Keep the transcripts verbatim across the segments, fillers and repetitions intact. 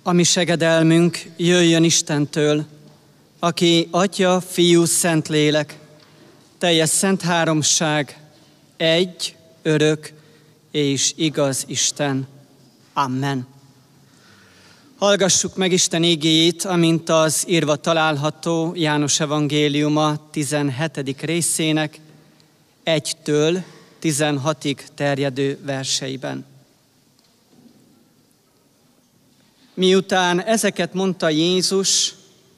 A mi segedelmünk jöjjön Istentől, aki Atya, Fiú, Szentlélek, teljes szent háromság, egy, örök és igaz Isten. Amen. Hallgassuk meg Isten igéjét, amint az írva található János evangéliuma tizenhetedik részének egytől tizenhatig terjedő verseiben. Miután ezeket mondta Jézus,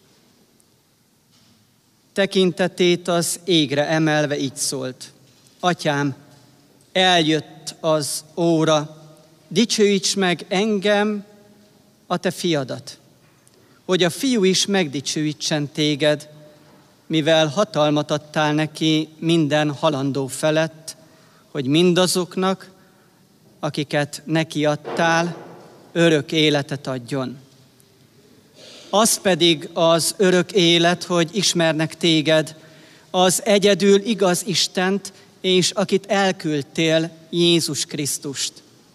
tekintetét az égre emelve így szólt: Atyám, eljött az óra, dicsőíts meg engem, a te fiadat, hogy a fiú is megdicsőítsen téged, mivel hatalmat adtál neki minden halandó felett, hogy mindazoknak, akiket neki adtál, örök életet adjon. Az pedig az örök élet, hogy ismernek téged, az egyedül igaz Istent, és akit elküldtél, Jézus Krisztust.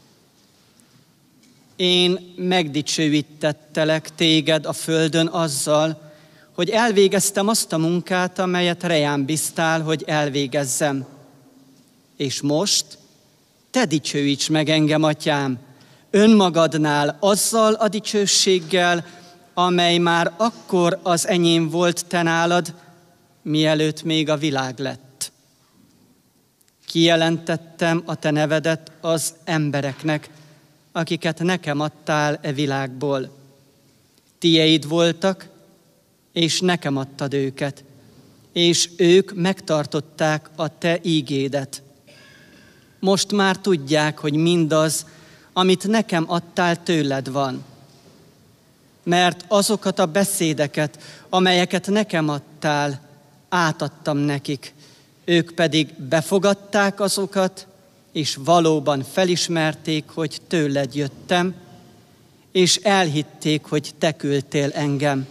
Én megdicsőítettelek téged a földön azzal, hogy elvégeztem azt a munkát, amelyet rejám bíztál, hogy elvégezzem. És most te dicsőíts meg engem, Atyám, önmagadnál azzal a dicsőséggel, amely már akkor az enyém volt te nálad, mielőtt még a világ lett. Kijelentettem a te nevedet az embereknek, akiket nekem adtál e világból. Tieid voltak, és nekem adtad őket, és ők megtartották a te ígédet. Most már tudják, hogy mindaz, amit nekem adtál, tőled van. Mert azokat a beszédeket, amelyeket nekem adtál, átadtam nekik, ők pedig befogadták azokat, és valóban felismerték, hogy tőled jöttem, és elhitték, hogy te küldtél engem.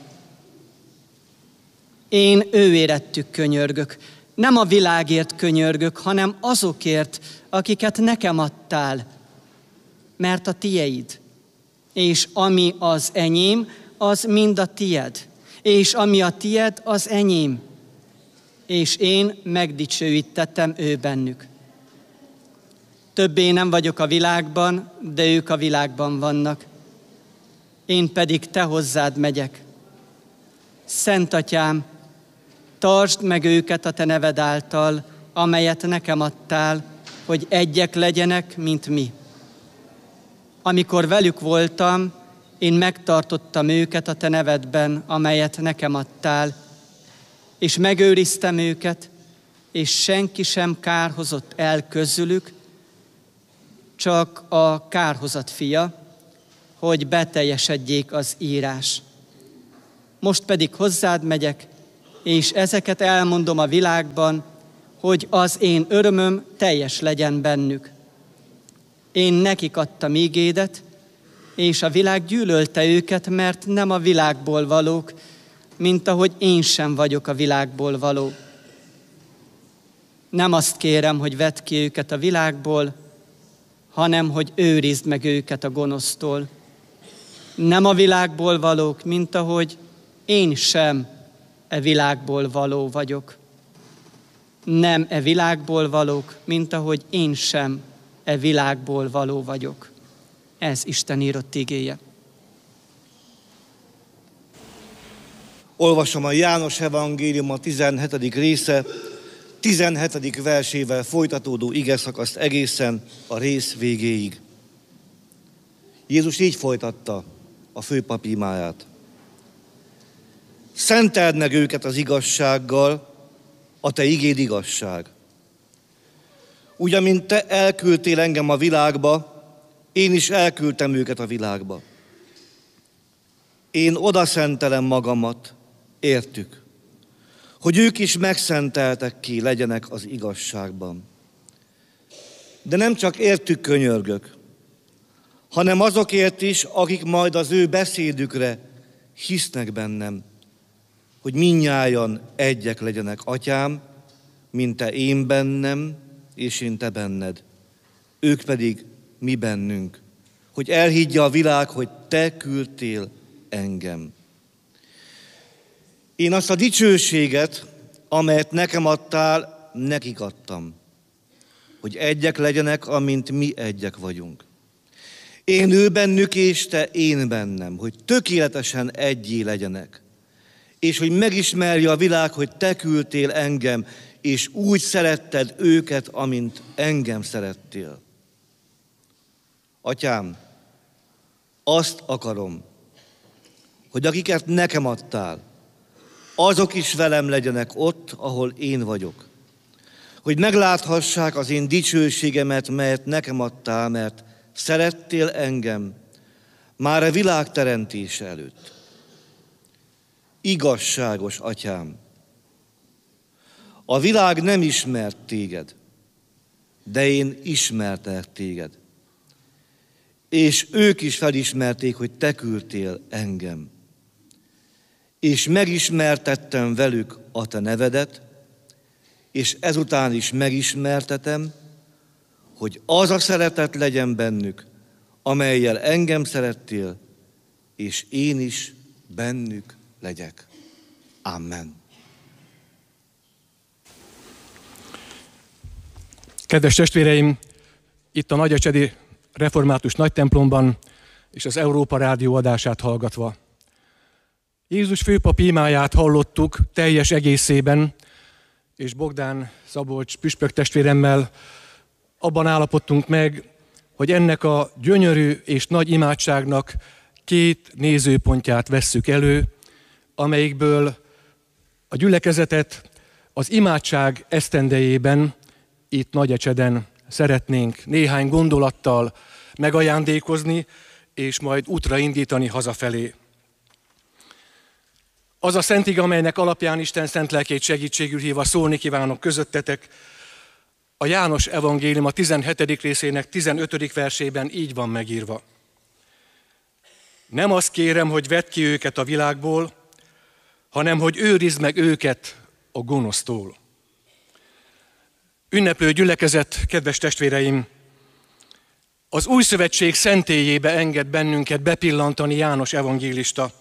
Én őérettük könyörgök, nem a világért könyörgök, hanem azokért, akiket nekem adtál, mert a tieid, és ami az enyém, az mind a tied, és ami a tied, az enyém, és én megdicsőítettem ő bennük. Többé nem vagyok a világban, de ők a világban vannak. Én pedig te hozzád megyek. Szent Atyám, tartsd meg őket a te neved által, amelyet nekem adtál, hogy egyek legyenek, mint mi. Amikor velük voltam, én megtartottam őket a te nevedben, amelyet nekem adtál, és megőriztem őket, és senki sem kárhozott el közülük, csak a kárhozat fia, hogy beteljesedjék az írás. Most pedig hozzád megyek, és ezeket elmondom a világban, hogy az én örömöm teljes legyen bennük. Én nekik adtam ígédet, és a világ gyűlölte őket, mert nem a világból valók, mint ahogy én sem vagyok a világból való. Nem azt kérem, hogy vedd ki őket a világból, hanem hogy őrizd meg őket a gonosztól. Nem a világból valók, mint ahogy én sem e világból való vagyok. Nem e világból valók, mint ahogy én sem e világból való vagyok. Ez Isten írott igéje. Olvasom a János evangélium a tizenhetedik része, tizenhetedik versével folytatódó igeszakaszt egészen a rész végéig. Jézus így folytatta a főpap imáját. Szenteld meg őket az igazsággal, a te igéd igazság. Úgy, amint te elküldtél engem a világba, én is elküldtem őket a világba. Én oda szentelem magamat, értük, hogy ők is megszenteltek ki, legyenek az igazságban. De nem csak értük könyörgök, hanem azokért is, akik majd az ő beszédükre hisznek bennem, hogy mindnyájan egyek legyenek, Atyám, mint te én bennem, és én te benned. Ők pedig mi bennünk, hogy elhiggye a világ, hogy te küldtél engem. Én azt a dicsőséget, amelyet nekem adtál, nekik adtam, hogy egyek legyenek, amint mi egyek vagyunk. Én ő bennük, és te én bennem, hogy tökéletesen egyé legyenek, és hogy megismerje a világ, hogy te küldtél engem, és úgy szeretted őket, amint engem szerettél. Atyám, azt akarom, hogy akiket nekem adtál, azok is velem legyenek ott, ahol én vagyok. Hogy megláthassák az én dicsőségemet, melyet nekem adtál, mert szerettél engem már a világ teremtése előtt. Igazságos Atyám, a világ nem ismert téged, de én ismertelek téged. És ők is felismerték, hogy te küldtél engem. És megismertettem velük a te nevedet, és ezután is megismertetem, hogy az a szeretet legyen bennük, amellyel engem szerettél, és én is bennük legyek. Amen. Kedves testvéreim, itt a Nagyecsedi Református Nagytemplomban és az Európa Rádió adását hallgatva. Jézus főpap imáját hallottuk teljes egészében, és Bogdán Szabolcs püspök testvéremmel abban állapodtunk meg, hogy ennek a gyönyörű és nagy imádságnak két nézőpontját vesszük elő, amelyikből a gyülekezetet az imádság esztendejében itt Nagyecseden szeretnénk néhány gondolattal megajándékozni, és majd útra indítani hazafelé. Az a szent ige, amelynek alapján Isten szent lelkét segítségül hívva szólni kívánok közöttetek, a János evangélium a tizenhetedik részének tizenötödik versében így van megírva. Nem azt kérem, hogy vedd ki őket a világból, hanem hogy őrizd meg őket a gonosztól. Ünneplő gyülekezet, kedves testvéreim, az új szövetség szentélyébe enged bennünket bepillantani János evangélista,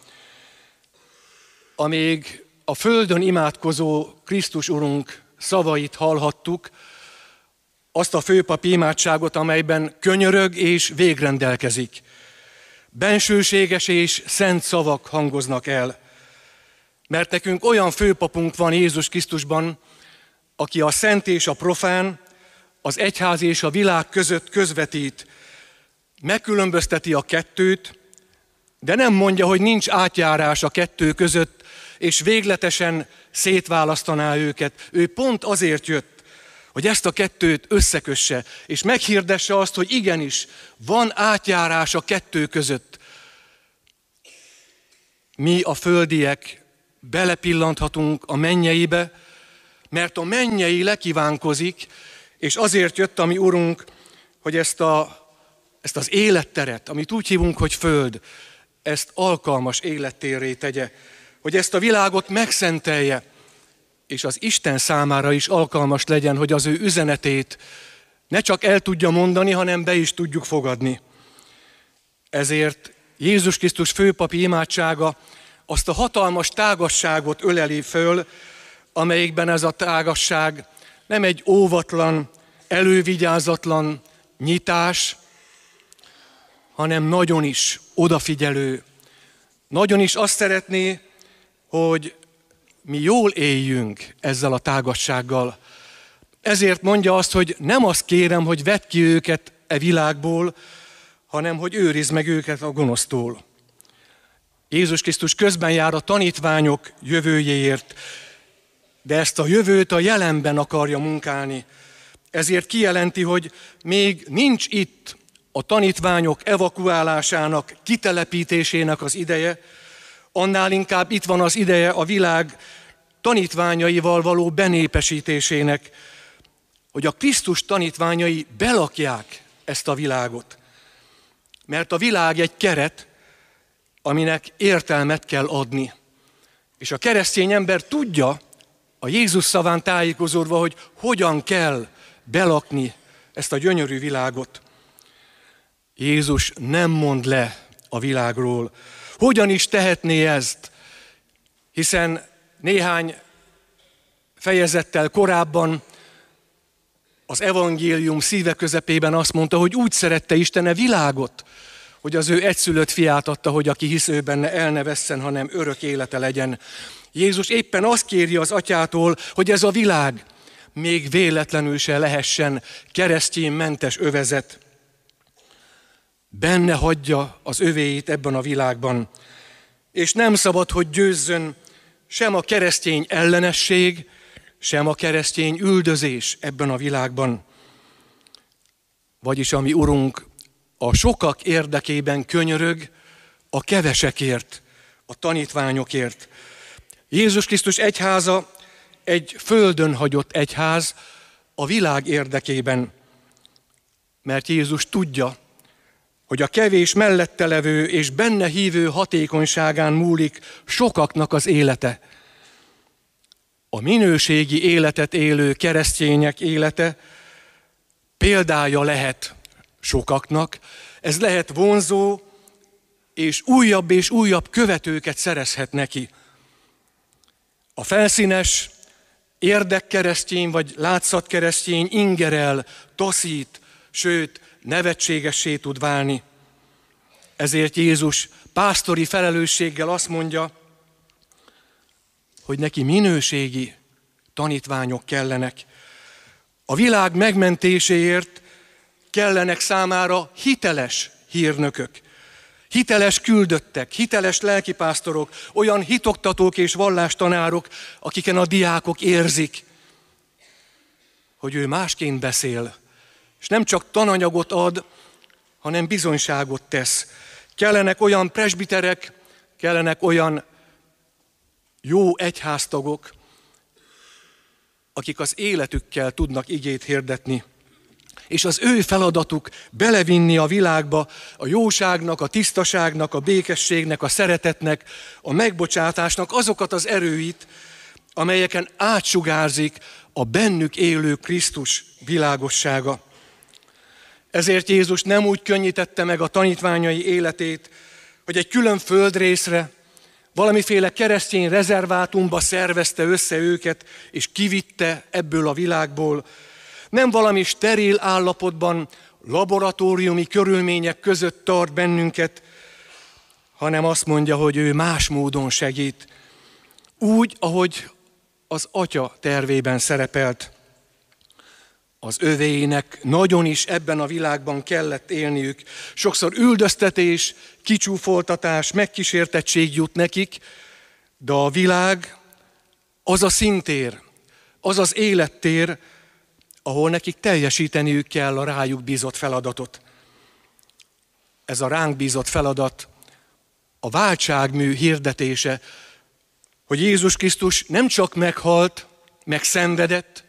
amíg a földön imádkozó Krisztus Urunk szavait hallhattuk, azt a főpapi imádságot, amelyben könyörög és végrendelkezik. Bensőséges és szent szavak hangoznak el, mert nekünk olyan főpapunk van Jézus Krisztusban, aki a szent és a profán, az egyház és a világ között közvetít, megkülönbözteti a kettőt, de nem mondja, hogy nincs átjárás a kettő között, és végletesen szétválasztaná őket. Ő pont azért jött, hogy ezt a kettőt összekösse, és meghirdesse azt, hogy igenis, van átjárás a kettő között. Mi a földiek belepillanthatunk a mennyeibe, mert a mennyei lekívánkozik, és azért jött a mi Urunk, hogy ezt, a, ezt az életteret, amit úgy hívunk, hogy föld, ezt alkalmas élettérré tegye, hogy ezt a világot megszentelje, és az Isten számára is alkalmas legyen, hogy az ő üzenetét ne csak el tudja mondani, hanem be is tudjuk fogadni. Ezért Jézus Krisztus főpapi imádsága azt a hatalmas tágasságot öleli föl, amelyikben ez a tágasság nem egy óvatlan, elővigyázatlan nyitás, hanem nagyon is odafigyelő. Nagyon is azt szeretné, hogy mi jól éljünk ezzel a tágassággal. Ezért mondja azt, hogy nem azt kérem, hogy vedd ki őket e világból, hanem hogy őrizd meg őket a gonosztól. Jézus Krisztus közben jár a tanítványok jövőjéért, de ezt a jövőt a jelenben akarja munkálni. Ezért kijelenti, hogy még nincs itt a tanítványok evakuálásának, kitelepítésének az ideje, annál inkább itt van az ideje a világ tanítványaival való benépesítésének, hogy a Krisztus tanítványai belakják ezt a világot. Mert a világ egy keret, aminek értelmet kell adni. És a keresztény ember tudja, a Jézus szaván tájékozódva, hogy hogyan kell belakni ezt a gyönyörű világot. Jézus nem mond le a világról. Hogyan is tehetné ezt? Hiszen néhány fejezettel korábban az evangélium szíve közepében azt mondta, hogy úgy szerette Isten a világot, hogy az ő egyszülött fiát adta, hogy aki hisz ő benne, el ne vesszen, hanem örök élete legyen. Jézus éppen azt kéri az atyától, hogy ez a világ még véletlenül se lehessen keresztény mentes övezet. Benne hagyja az övéit ebben a világban, és nem szabad, hogy győzzön sem a keresztény ellenesség, sem a keresztény üldözés ebben a világban. Vagyis a mi Urunk a sokak érdekében könyörög, a kevesekért, a tanítványokért. Jézus Krisztus egyháza egy földön hagyott egyház a világ érdekében, mert Jézus tudja, hogy a kevés mellette levő és benne hívő hatékonyságán múlik sokaknak az élete. A minőségi életet élő keresztények élete példája lehet sokaknak, ez lehet vonzó, és újabb és újabb követőket szerezhet neki. A felszínes, érdekkeresztény vagy látszatkeresztény ingerel, taszít, sőt, nevetségessé tud válni. Ezért Jézus pásztori felelősséggel azt mondja, hogy neki minőségi tanítványok kellenek. A világ megmentéséért kellenek számára hiteles hírnökök, hiteles küldöttek, hiteles lelkipásztorok, olyan hitoktatók és vallástanárok, akiken a diákok érzik, hogy ő másként beszél, és nem csak tananyagot ad, hanem bizonyságot tesz. Kellenek olyan presbiterek, kellenek olyan jó egyháztagok, akik az életükkel tudnak igét hirdetni. És az ő feladatuk belevinni a világba a jóságnak, a tisztaságnak, a békességnek, a szeretetnek, a megbocsátásnak azokat az erőit, amelyeken átsugárzik a bennük élő Krisztus világossága. Ezért Jézus nem úgy könnyítette meg a tanítványai életét, hogy egy külön földrészre, valamiféle keresztény rezervátumba szervezte össze őket, és kivitte ebből a világból. Nem valami steril állapotban, laboratóriumi körülmények között tart bennünket, hanem azt mondja, hogy ő más módon segít. Úgy, ahogy az Atya tervében szerepelt. Az övéinek nagyon is ebben a világban kellett élniük. Sokszor üldöztetés, kicsúfoltatás, megkísértettség jut nekik, de a világ az a színtér, az az élettér, ahol nekik teljesíteniük kell a rájuk bízott feladatot. Ez a ránk bízott feladat a váltságmű hirdetése, hogy Jézus Krisztus nem csak meghalt, megszenvedett,